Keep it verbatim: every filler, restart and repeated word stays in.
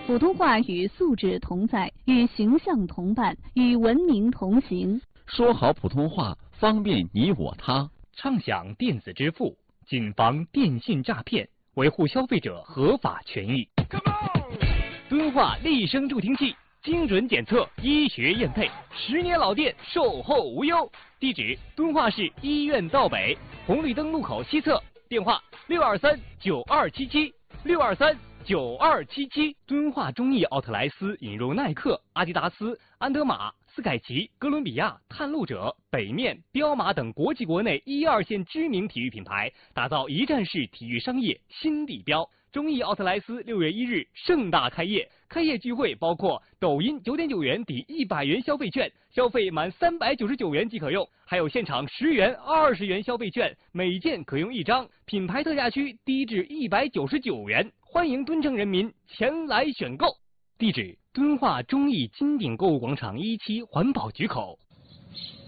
普通话与素质同在，与形象同伴，与文明同行。 说好普通话，方便你我他。 畅享电子支付，谨防电信诈骗，维护消费者合法权益。敦化立声助听器，精准检测，医学验配，十年老店，售后无忧。地址：敦化市医院道北红绿灯路口西侧。电话：六二三九二七七六二三九二七七。敦化中意奥特莱斯引入耐克、阿迪达斯、安德玛、斯凯奇、哥伦比亚、探路者、北面、彪马等国际国内一二线知名体育品牌，打造一站式体育商业新地标。中意奥特莱斯六月一日盛大开业，开业聚会包括抖音九点九元抵一百元消费券，消费满三百九十九元即可用，还有现场十元、二十元消费券，每件可用一张，品牌特价区低至一百九十九元，欢迎敦城人民前来选购。地址：敦化中意金鼎购物广场一期环保局口。